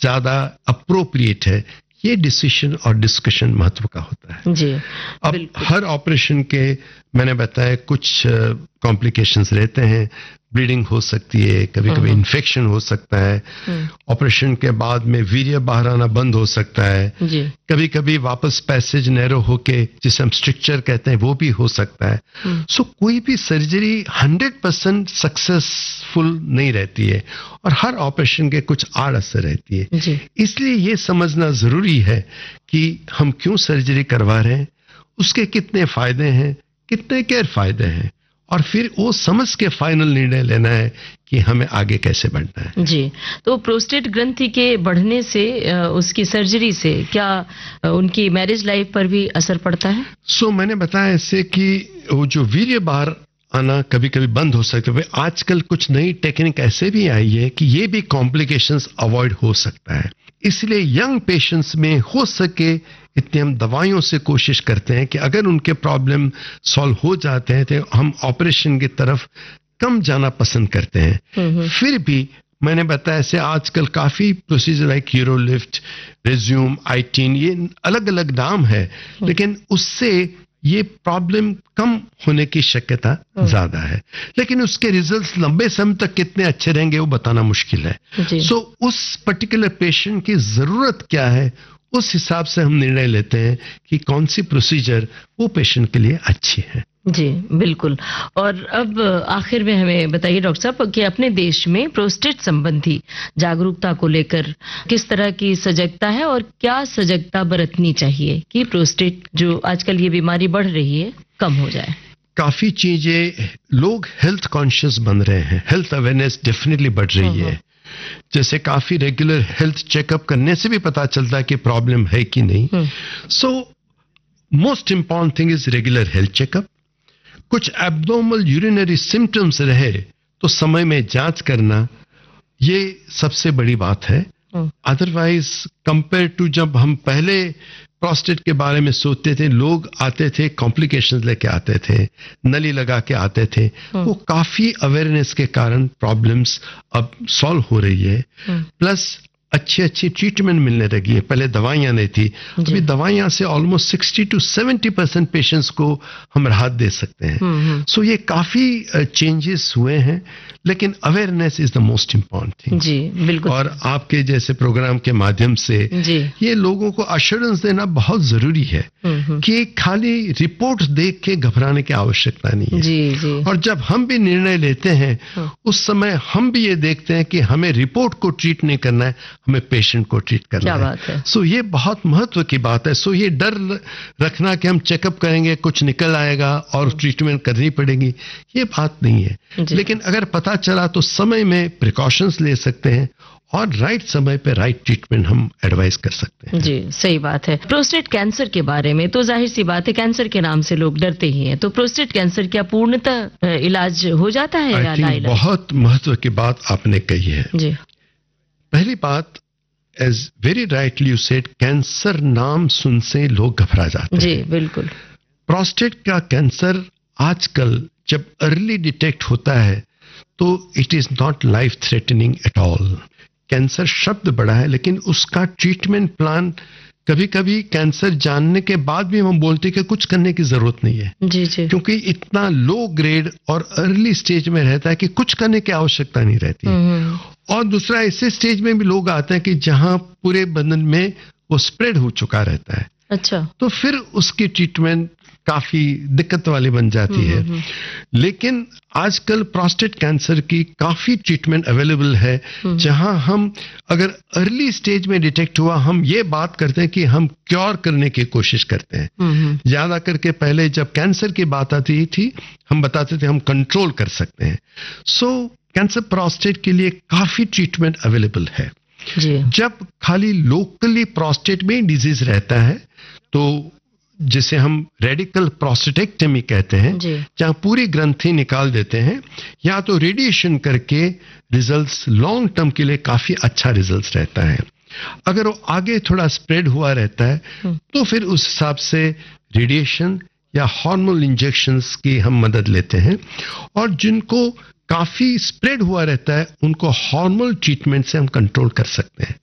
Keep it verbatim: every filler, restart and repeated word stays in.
ज्यादा अप्रोप्रिएट है, ये डिसीजन और डिस्कशन महत्व का होता है जी। अब हर ऑपरेशन के मैंने बताया कुछ कॉम्प्लिकेशंस रहते हैं, ब्लीडिंग हो सकती है, कभी कभी इन्फेक्शन हो सकता है, ऑपरेशन के बाद में वीर्य बाहर आना बंद हो सकता है, कभी कभी वापस पैसेज नैरो होके जिसे हम स्ट्रक्चर कहते हैं वो भी हो सकता है। सो so, कोई भी सर्जरी हंड्रेड परसेंट सक्सेसफुल नहीं रहती है और हर ऑपरेशन के कुछ आड़ असर रहती है, इसलिए ये समझना जरूरी है कि हम क्यों सर्जरी करवा रहे हैं, उसके कितने फायदे हैं, कितने गैर फायदे हैं, और फिर वो समझ के फाइनल निर्णय लेना है कि हमें आगे कैसे बढ़ना है। जी, तो प्रोस्टेट ग्रंथि के बढ़ने से उसकी सर्जरी से क्या उनकी मैरिज लाइफ पर भी असर पड़ता है? सो so, मैंने बताया इससे कि वो जो वीर्य बाहर आना कभी कभी बंद हो सकता है। आजकल कुछ नई टेक्निक ऐसे भी आई है कि ये भी कॉम्प्लिकेशंस अवॉइड हो सकता है, इसलिए यंग पेशेंट्स में हो सके इतनी हम दवाइयों से कोशिश करते हैं कि अगर उनके प्रॉब्लम सॉल्व हो जाते हैं तो हम ऑपरेशन की तरफ कम जाना पसंद करते हैं। फिर भी मैंने बताया ऐसे आजकल काफी प्रोसीजर लाइक यूरोलिफ्ट, रेज्यूम, आईटीन, ये अलग अलग नाम है, लेकिन उससे ये प्रॉब्लम कम होने की शक्यता ज्यादा है, लेकिन उसके रिजल्ट्स लंबे समय तक कितने अच्छे रहेंगे वो बताना मुश्किल है। सो so, उस पर्टिकुलर पेशेंट की जरूरत क्या है उस हिसाब से हम निर्णय लेते हैं कि कौन सी प्रोसीजर वो पेशेंट के लिए अच्छी है। जी बिल्कुल। और अब आखिर में हमें बताइए डॉक्टर साहब कि अपने देश में प्रोस्टेट संबंधी जागरूकता को लेकर किस तरह की सजगता है और क्या सजगता बरतनी चाहिए कि प्रोस्टेट जो आजकल ये बीमारी बढ़ रही है कम हो जाए? काफी चीजें, लोग हेल्थ कॉन्शियस बन रहे हैं, हेल्थ अवेयरनेस डेफिनेटली बढ़ रही है। जैसे काफी रेगुलर हेल्थ चेकअप करने से भी पता चलता है कि प्रॉब्लम है कि नहीं। So most important thing is regular health checkup. कुछ एब्नॉर्मल यूरिनरी सिम्टम्स रहे तो समय में जांच करना, ये सबसे बड़ी बात है। अदरवाइज कंपेयर टू जब हम पहले प्रोस्टेट के बारे में सोचते थे, लोग आते थे कॉम्प्लिकेशंस लेके आते थे, नली लगा के आते थे, वो काफी अवेयरनेस के कारण प्रॉब्लम्स अब सॉल्व हो रही है। प्लस अच्छी अच्छी ट्रीटमेंट मिलने लगी है, पहले दवाइयां नहीं थी, अभी दवाइयां से almost sixty two seventy percent patients को हम राहत दे सकते हैं। सो so ये काफी चेंजेस हुए हैं, लेकिन awareness is the most important thing. जी बिल्कुल। और आपके जैसे प्रोग्राम के माध्यम से ये लोगों को अश्योरेंस देना बहुत जरूरी है कि खाली रिपोर्ट देख के घबराने की आवश्यकता नहीं है। जी, जी। और जब हम भी निर्णय लेते हैं उस समय हम भी ये देखते हैं कि हमें रिपोर्ट को ट्रीट नहीं करना है, हमें पेशेंट को ट्रीट करना है। है सो so, ये बहुत महत्व की बात है। सो so, ये डर रखना कि हम चेकअप करेंगे कुछ निकल आएगा और ट्रीटमेंट करनी पड़ेगी, ये बात नहीं है। लेकिन अगर पता चला तो समय में प्रिकॉशंस ले सकते हैं और राइट समय पे राइट ट्रीटमेंट हम एडवाइस कर सकते हैं। जी सही बात है। प्रोस्टेट कैंसर के बारे में तो जाहिर सी बात है कैंसर के नाम से लोग डरते ही हैं, तो प्रोस्टेट कैंसर क्या पूर्णतः इलाज हो जाता है या ना इलाज? बहुत महत्व की बात आपने कही है। जी। पहली बात, as very rightly you said, cancer नाम सुन से लोग घबरा जाते हैं। जी बिल्कुल। प्रोस्टेट का कैंसर आजकल जब अर्ली डिटेक्ट होता है तो it is not life threatening at all. Cancer शब्द बड़ा है, लेकिन उसका ट्रीटमेंट प्लान कभी कभी कैंसर जानने के बाद भी हम बोलते हैं कि कुछ करने की जरूरत नहीं है। जी जी। क्योंकि इतना लो ग्रेड और अर्ली स्टेज में रहता है कि कुछ करने की आवश्यकता नहीं रहती। और दूसरा, ऐसे स्टेज में भी लोग आते हैं कि जहां पूरे बदन में वो स्प्रेड हो चुका रहता है। अच्छा। तो फिर उसकी ट्रीटमेंट काफी दिक्कत वाली बन जाती है। लेकिन आजकल प्रोस्टेट कैंसर की काफी ट्रीटमेंट अवेलेबल है, जहां हम अगर अर्ली स्टेज में डिटेक्ट हुआ, हम ये बात करते हैं कि हम क्योर करने की कोशिश करते हैं। ज्यादा करके पहले जब कैंसर की बात आती थी हम बताते थे हम कंट्रोल कर सकते हैं। सो कैंसर प्रोस्टेट के लिए काफी ट्रीटमेंट अवेलेबल है। जी। जब खाली लोकली प्रोस्टेट में डिजीज रहता है तो जिसे हम रेडिकल प्रोस्टेटेक्टमी कहते हैं, जहां पूरी ग्रंथि निकाल देते हैं, या तो रेडिएशन करके रिजल्ट्स लॉन्ग टर्म के लिए काफी अच्छा रिजल्ट्स रहता है। अगर वो आगे थोड़ा स्प्रेड हुआ रहता है तो फिर उस हिसाब से रेडिएशन या हार्मोनल इंजेक्शंस की हम मदद लेते हैं। और जिनको काफी स्प्रेड हुआ रहता है उनको हार्मोनल ट्रीटमेंट से हम कंट्रोल कर सकते हैं।